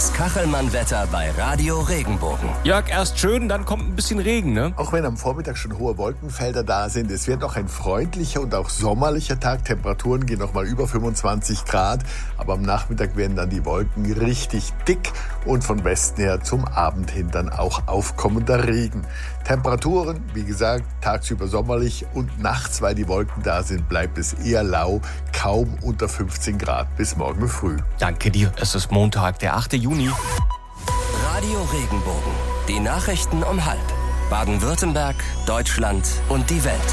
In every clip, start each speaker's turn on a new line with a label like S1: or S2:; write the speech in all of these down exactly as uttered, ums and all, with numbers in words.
S1: Das Kachelmann-Wetter bei Radio Regenbogen.
S2: Jörg, erst schön, dann kommt ein bisschen Regen, ne?
S3: Auch wenn am Vormittag schon hohe Wolkenfelder da sind, es wird noch ein freundlicher und auch sommerlicher Tag. Temperaturen gehen noch mal über fünfundzwanzig Grad, aber am Nachmittag werden dann die Wolken richtig dick und von Westen her zum Abend hin dann auch aufkommender Regen. Temperaturen, wie gesagt, tagsüber sommerlich und nachts, weil die Wolken da sind, bleibt es eher lau, kaum unter fünfzehn Grad bis morgen früh.
S2: Danke dir, es ist Montag, der achte Juni.
S1: Radio Regenbogen. Die Nachrichten um halb. Baden-Württemberg, Deutschland und die Welt.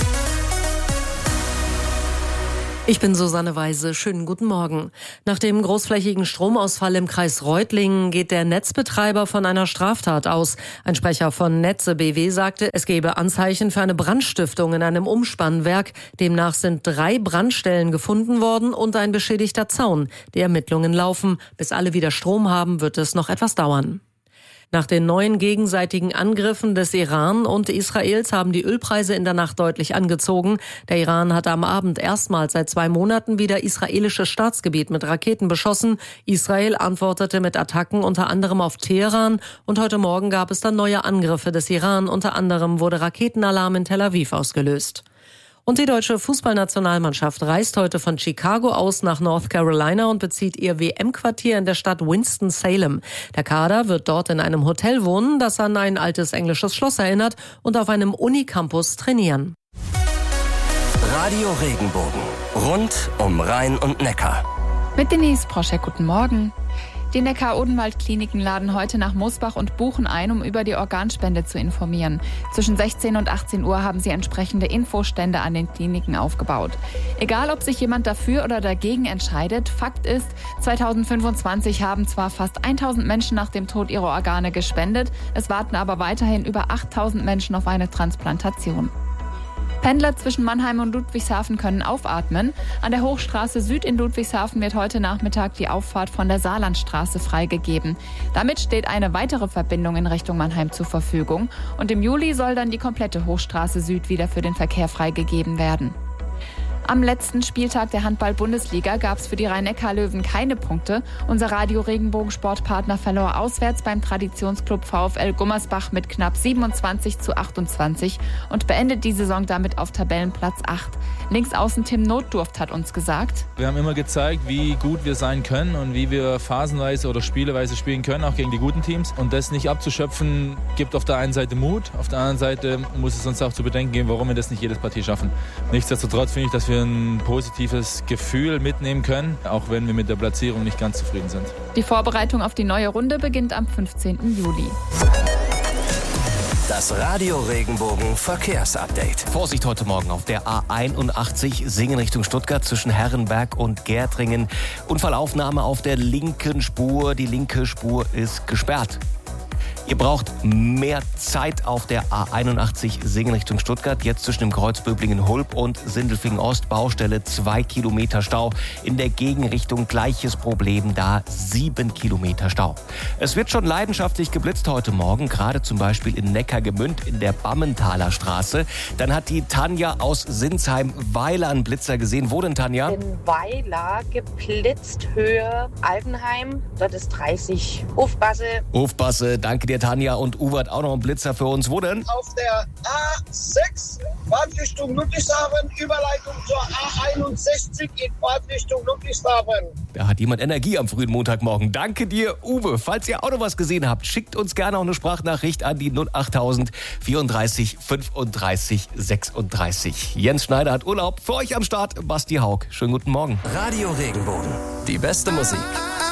S4: Ich bin Susanne Weise. Schönen guten Morgen. Nach dem großflächigen Stromausfall im Kreis Reutlingen geht der Netzbetreiber von einer Straftat aus. Ein Sprecher von Netze B W sagte, es gebe Anzeichen für eine Brandstiftung in einem Umspannwerk. Demnach sind drei Brandstellen gefunden worden und ein beschädigter Zaun. Die Ermittlungen laufen. Bis alle wieder Strom haben, wird es noch etwas dauern. Nach den neuen gegenseitigen Angriffen des Iran und Israels haben die Ölpreise in der Nacht deutlich angezogen. Der Iran hatte am Abend erstmals seit zwei Monaten wieder israelisches Staatsgebiet mit Raketen beschossen. Israel antwortete mit Attacken unter anderem auf Teheran. Und heute Morgen gab es dann neue Angriffe des Iran. Unter anderem wurde Raketenalarm in Tel Aviv ausgelöst. Und die deutsche Fußballnationalmannschaft reist heute von Chicago aus nach North Carolina und bezieht ihr W M-Quartier in der Stadt Winston-Salem. Der Kader wird dort in einem Hotel wohnen, das an ein altes englisches Schloss erinnert, und auf einem Unicampus trainieren.
S1: Radio Regenbogen. Rund um Rhein und Neckar.
S5: Mit Denise Proschek, guten Morgen. Die Neckar-Odenwald-Kliniken laden heute nach Mosbach und Buchen ein, um über die Organspende zu informieren. Zwischen sechzehn und achtzehn Uhr haben sie entsprechende Infostände an den Kliniken aufgebaut. Egal, ob sich jemand dafür oder dagegen entscheidet, Fakt ist, zweitausendfünfundzwanzig haben zwar fast tausend Menschen nach dem Tod ihre Organe gespendet, es warten aber weiterhin über achttausend Menschen auf eine Transplantation. Pendler zwischen Mannheim und Ludwigshafen können aufatmen. An der Hochstraße Süd in Ludwigshafen wird heute Nachmittag die Auffahrt von der Saarlandstraße freigegeben. Damit steht eine weitere Verbindung in Richtung Mannheim zur Verfügung. Und im Juli soll dann die komplette Hochstraße Süd wieder für den Verkehr freigegeben werden. Am letzten Spieltag der Handball-Bundesliga gab es für die Rhein-Neckar-Löwen keine Punkte. Unser Radio-Regenbogen-Sportpartner verlor auswärts beim Traditionsclub VfL Gummersbach mit knapp siebenundzwanzig zu achtundzwanzig und beendet die Saison damit auf Tabellenplatz acht. Linksaußen Tim Notdurft hat uns gesagt:
S6: Wir haben immer gezeigt, wie gut wir sein können und wie wir phasenweise oder spieleweise spielen können, auch gegen die guten Teams. Und das nicht abzuschöpfen, gibt auf der einen Seite Mut, auf der anderen Seite muss es uns auch zu bedenken geben, warum wir das nicht jedes Partie schaffen. Nichtsdestotrotz finde ich, dass wir ein positives Gefühl mitnehmen können, auch wenn wir mit der Platzierung nicht ganz zufrieden sind.
S5: Die Vorbereitung auf die neue Runde beginnt am fünfzehnten Juli.
S1: Das Radio Regenbogen Verkehrsupdate.
S2: Vorsicht heute Morgen auf der A einundachtzig Singen Richtung Stuttgart zwischen Herrenberg und Gärtringen. Unfallaufnahme auf der linken Spur. Die linke Spur ist gesperrt. Ihr braucht mehr Zeit auf der A einundachtzig Singen Richtung Stuttgart. Jetzt zwischen dem Kreuz Böblingen-Hulb und Sindelfingen-Ost. Baustelle, zwei Kilometer Stau. In der Gegenrichtung gleiches Problem, da sieben Kilometer Stau. Es wird schon leidenschaftlich geblitzt heute Morgen, gerade zum Beispiel in Neckargemünd in der Bammentaler Straße. Dann hat die Tanja aus Sinsheim-Weiler einen Blitzer gesehen. Wo denn, Tanja?
S7: In Weiler geblitzt, Höhe Altenheim. Dort ist dreißig. Aufpasse.
S2: Aufpasse, danke dir, Tanja. Und Uwe hat auch noch einen Blitzer für uns. Wo denn?
S8: Auf der A sechs, Fahrtrichtung Ludwigshafen, Überleitung zur A einundsechzig in Fahrtrichtung Ludwigshafen.
S2: Da hat jemand Energie am frühen Montagmorgen. Danke dir, Uwe. Falls ihr auch noch was gesehen habt, schickt uns gerne auch eine Sprachnachricht an die null achttausend vierunddreißig fünfunddreißig sechsunddreißig. Jens Schneider hat Urlaub. Für euch am Start Basti Haug. Schönen guten Morgen.
S1: Radio Regenbogen. Die beste Musik